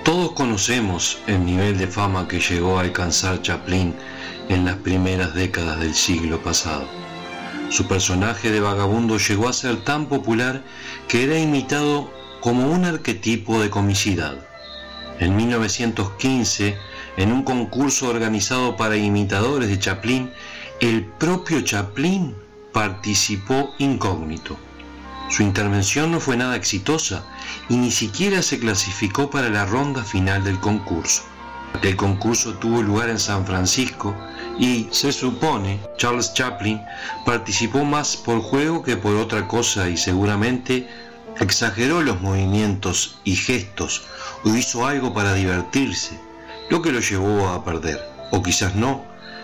Todos conocemos el nivel de fama que llegó a alcanzar Chaplin en las primeras décadas del siglo pasado. Su personaje de vagabundo llegó a ser tan popular que era imitado como un arquetipo de comicidad. En 1915, en un concurso organizado para imitadores de Chaplin, el propio Chaplin participó incógnito. Su intervención no fue nada exitosa y ni siquiera se clasificó para la ronda final del concurso. El concurso tuvo lugar en San Francisco y, se supone, Charles Chaplin participó más por juego que por otra cosa y seguramente exageró los movimientos y gestos o hizo algo para divertirse, lo que lo llevó a perder. O quizás no.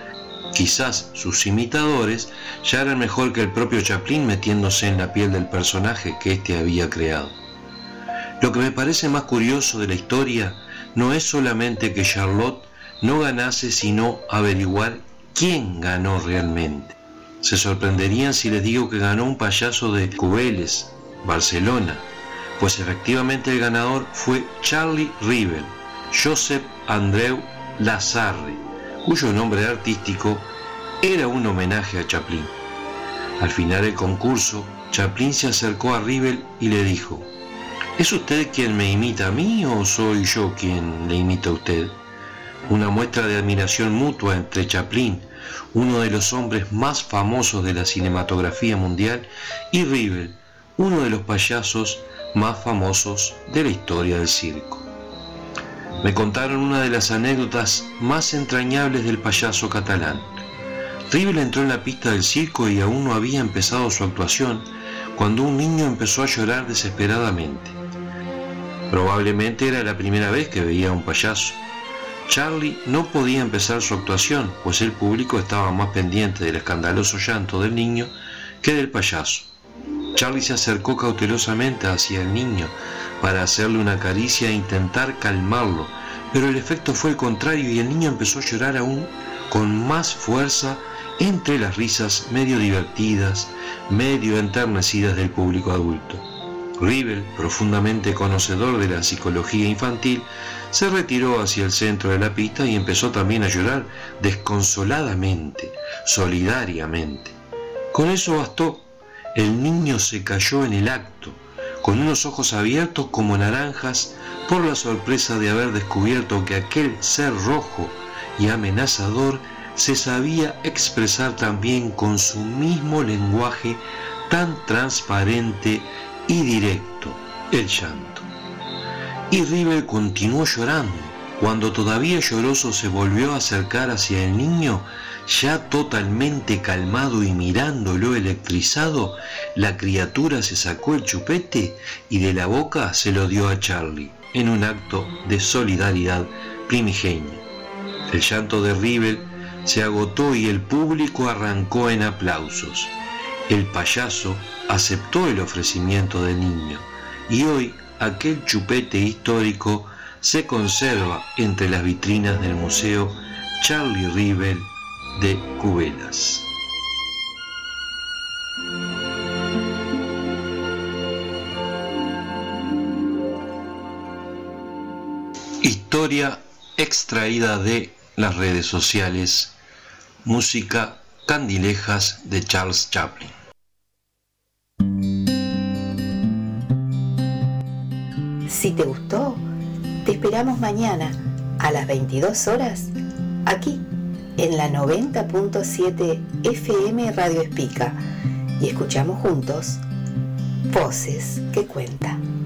Quizás sus imitadores ya eran mejor que el propio Chaplin metiéndose en la piel del personaje que éste había creado. Lo que me parece más curioso de la historia no es solamente que Charlotte no ganase, sino averiguar quién ganó realmente. Se sorprenderían si les digo que ganó un payaso de Cubeles, Barcelona, pues efectivamente el ganador fue Charlie Rivel, Josep Andreu Lasarre, cuyo nombre artístico era un homenaje a Chaplin. Al final del concurso, Chaplin se acercó a Rivel y le dijo: ¿es usted quien me imita a mí o soy yo quien le imita a usted? Una muestra de admiración mutua entre Chaplin, uno de los hombres más famosos de la cinematografía mundial, y Rivel, uno de los payasos más famosos de la historia del circo. Me contaron una de las anécdotas más entrañables del payaso catalán. Rivel entró en la pista del circo y aún no había empezado su actuación cuando un niño empezó a llorar desesperadamente. Probablemente era la primera vez que veía a un payaso. Charlie no podía empezar su actuación, pues el público estaba más pendiente del escandaloso llanto del niño que del payaso. Charlie se acercó cautelosamente hacia el niño para hacerle una caricia e intentar calmarlo, pero el efecto fue el contrario y el niño empezó a llorar aún con más fuerza entre las risas medio divertidas, medio enternecidas del público adulto. Rivel, profundamente conocedor de la psicología infantil, se retiró hacia el centro de la pista y empezó también a llorar desconsoladamente, solidariamente. Con eso bastó. El niño se cayó en el acto, con unos ojos abiertos como naranjas por la sorpresa de haber descubierto que aquel ser rojo y amenazador se sabía expresar también con su mismo lenguaje tan transparente y directo, el llanto. Y Rivel continuó llorando. Cuando todavía lloroso se volvió a acercar hacia el niño, ya totalmente calmado y mirándolo electrizado, la criatura se sacó el chupete y de la boca se lo dio a Charlie, en un acto de solidaridad primigenia. El llanto de Rivel se agotó y el público arrancó en aplausos. El payaso aceptó el ofrecimiento del niño y hoy aquel chupete histórico se conserva entre las vitrinas del Museo Charlie Rivel de Cubelas. Historia extraída de las redes sociales, música Candilejas de Charles Chaplin. Si te gustó, te esperamos mañana a las 22 horas aquí en la 90.7 FM Radio Espica y escuchamos juntos Voces que Cuentan.